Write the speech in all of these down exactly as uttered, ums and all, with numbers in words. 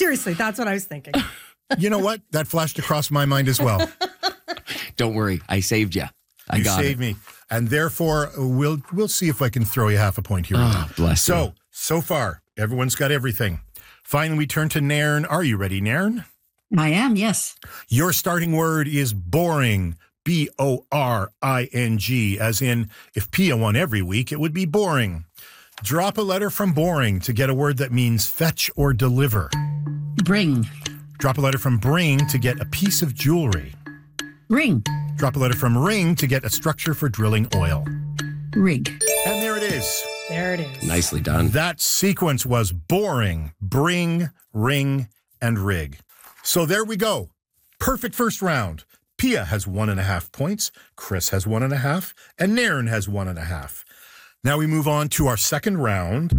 Seriously, that's what I was thinking. You know what? That flashed across my mind as well. Don't worry. I saved you. I you got saved it. me. And therefore, we'll we'll see if I can throw you half a point here. Oh, bless so, you. so far, everyone's got everything. Finally, we turn to Nairn. Are you ready, Nairn? I am, yes. Your starting word is boring. B O R I N G, as in, if Pia won every week, it would be boring. Drop a letter from boring to get a word that means fetch or deliver. Bring. Drop a letter from bring to get a piece of jewelry. Ring. Drop a letter from ring to get a structure for drilling oil. Rig. And there it is. There it is. Nicely done. That sequence was boring, bring, ring, and rig. So there we go. Perfect first round. Pia has one and a half points, Chris has one and a half, and Nairn has one and a half. Now we move on to our second round.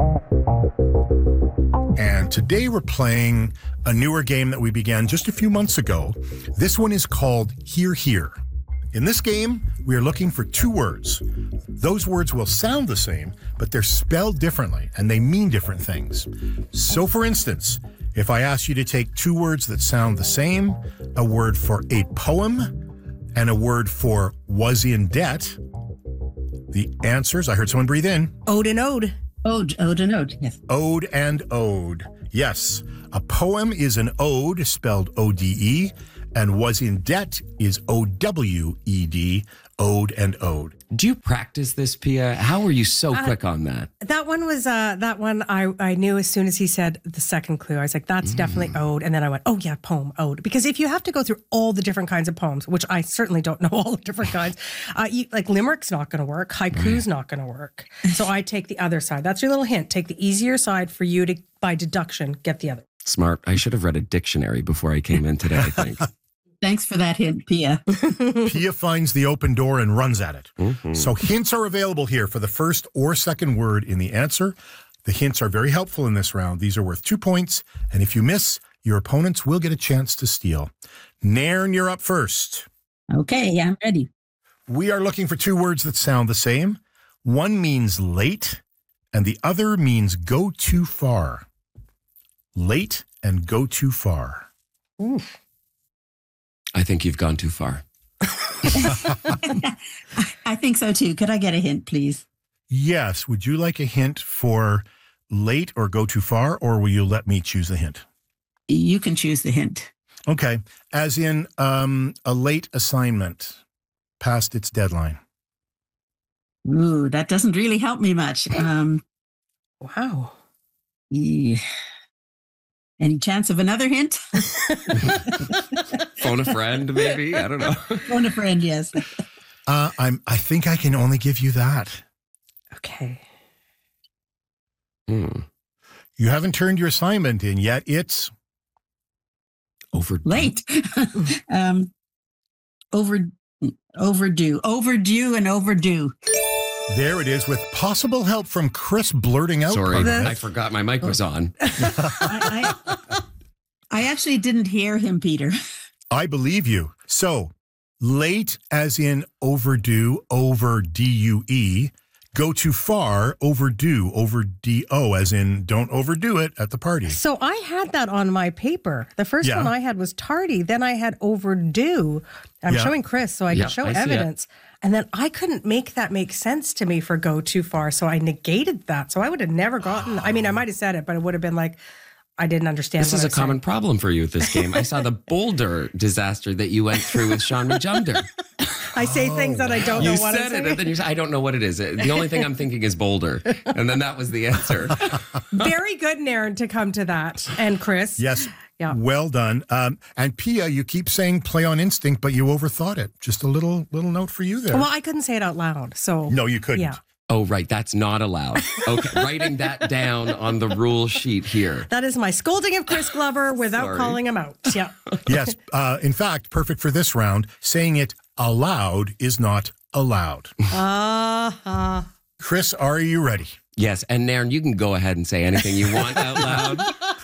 And today we're playing a newer game that we began just a few months ago. This one is called Hear Hear. In this game, we are looking for two words. Those words will sound the same, but they're spelled differently and they mean different things. So for instance, if I ask you to take two words that sound the same, a word for a poem and a word for was in debt, the answers, I heard someone breathe in. Ode and ode. Ode, ode and ode, yes. Ode and ode. Yes, a poem is an ode, spelled O D E, and was in debt is O W E D, ode and ode. Do you practice this, Pia? How were you so Uh, quick on that? That one was, uh, that one I, I knew as soon as he said the second clue. I was like, that's mm. definitely ode. And then I went, oh yeah, poem, ode. Because if you have to go through all the different kinds of poems, which I certainly don't know all the different kinds, uh, you, like limerick's not going to work. Haiku's not going to work. So I take the other side. That's your little hint. Take the easier side for you to, by deduction, get the other. Smart. I should have read a dictionary before I came in today, I think. Thanks for that hint, Pia. Pia finds the open door and runs at it. Mm-hmm. So hints are available here for the first or second word in the answer. The hints are very helpful in this round. These are worth two points. And if you miss, your opponents will get a chance to steal. Nairn, you're up first. Okay, I'm ready. We are looking for two words that sound the same. One means late, and the other means go too far. Late and go too far. Oof. I think you've gone too far. I think so too. Could I get a hint, please? Yes. Would you like a hint for late or go too far, or will you let me choose the hint? You can choose the hint. Okay. As in um, a late assignment past its deadline. Ooh, that doesn't really help me much. Um, Wow. yeah. Any chance of another hint? Phone a friend, maybe? I don't know. Phone a friend, yes. Uh, I'm. I think I can only give you that. Okay. Hmm. You haven't turned your assignment in yet. It's Over Late. um, over, overdue. Overdue and overdue. there. It is with possible help from Chris blurting out. Sorry, part of I it. forgot my mic was on. I, I, I actually didn't hear him, Peter. I believe you. So late, as in overdue, over D U E. Go too far, overdue, over D O, as in don't overdo it at the party. So I had that on my paper. The first Yeah. one I had was tardy. Then I had overdue. I'm Yeah. showing Chris so I Yeah, can show I see it. evidence. And then I couldn't make that make sense to me for go too far. So I negated that. So I would have never gotten, I mean, I might have said it, but it would have been like, I didn't understand. This what is I a was common saying. problem for you with this game. I saw the boulder disaster that you went through with Sean Majumder. I say things that I don't know You what said I'm it, saying. and then you said, I don't know what it is. The only thing I'm thinking is boulder. And then that was the answer. Very good, Nairn, to come to that. And Chris. Yes. Yeah. Well done. Um, and Pia, you keep saying play on instinct, but you overthought it. Just a little little note for you there. Well, I couldn't say it out loud. So no, you couldn't. Yeah. Oh, right. That's not allowed. Okay. Writing that down on the rule sheet here. That is my scolding of Chris Glover without Sorry. calling him out. Yeah. Yes. Uh, in fact, perfect for this round. Saying it aloud is not allowed. Uh-huh. Chris, are you ready? Yes. And Nairn, you can go ahead and say anything you want out loud.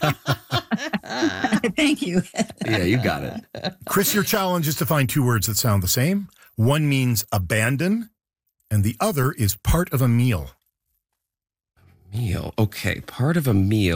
Thank you. Yeah, you got it. Chris, your challenge is to find two words that sound the same. One means abandon, and the other is part of a meal. Meal. Okay. Part of a meal.